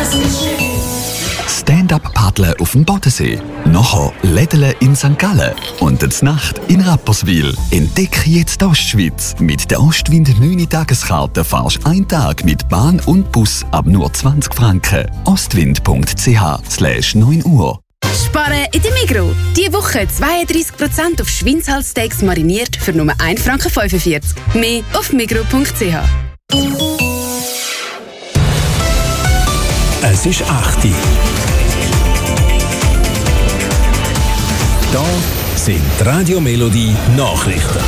Stand-up-Paddeln auf dem Bodensee. Nachher Lädeln in St. Gallen. Und die Nacht in Rapperswil. Entdecke jetzt die Ostschweiz. Mit der Ostwind 9 Tageskarte fahrst du einen Tag mit Bahn und Bus ab nur 20 Franken. ostwind.ch/9 Uhr. Sparen in der Migros. Diese Woche 32% auf Schweinshalssteaks mariniert für nur 1,45 Franken. Mehr auf migros.ch. Es ist 8 Uhr. Da sind die Radio Melodie Nachrichten.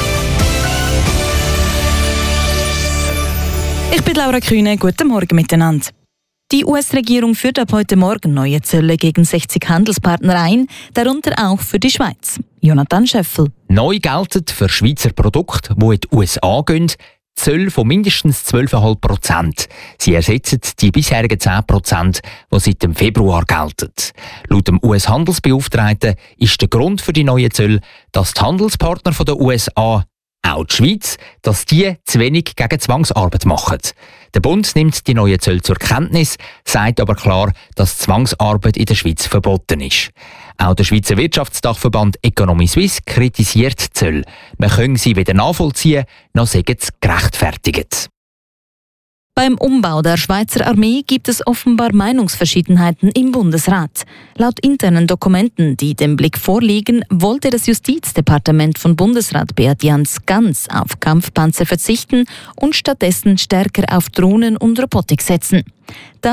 Ich bin Laura Kühne, guten Morgen miteinander. Die US-Regierung führt ab heute Morgen neue Zölle gegen 60 Handelspartner ein, darunter auch für die Schweiz. Jonathan Scheffel. Neu gelten für Schweizer Produkte, die in die USA gehen, Zölle von mindestens 12,5%. Sie ersetzen die bisherigen 10%, die seit dem Februar gelten. Laut dem US-Handelsbeauftragten ist der Grund für die neuen Zölle, dass die Handelspartner der USA, auch die Schweiz, dass die zu wenig gegen Zwangsarbeit machen. Der Bund nimmt die neuen Zölle zur Kenntnis, sagt aber klar, dass Zwangsarbeit in der Schweiz verboten ist. Auch der Schweizer Wirtschaftsdachverband Economy Suisse kritisiert die Zölle. Man könne sie weder nachvollziehen, noch sagen sie gerechtfertigt. Beim Umbau der Schweizer Armee gibt es offenbar Meinungsverschiedenheiten im Bundesrat. Laut internen Dokumenten, die dem Blick vorliegen, wollte das Justizdepartement von Bundesrat Beat Jans ganz auf Kampfpanzer verzichten und stattdessen stärker auf Drohnen und Robotik setzen.